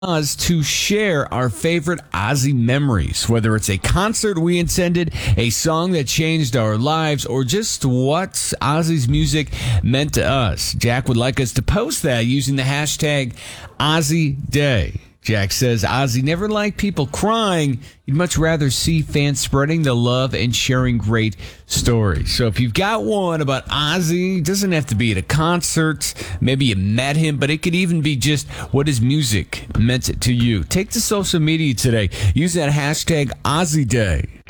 us to share our favorite Ozzy memories, whether it's a concert we attended, a song that changed our lives, or just what Ozzy's music meant to us. Jack would like us to post that using the hashtag OzzyDay. Jack says Ozzy never liked people crying. He'd much rather see fans spreading the love and sharing great stories. So if you've got one about Ozzy, it doesn't have to be at a concert. Maybe you met him, but it could even be just what his music meant to you. Take to social media today. Use that hashtag OzzyDay.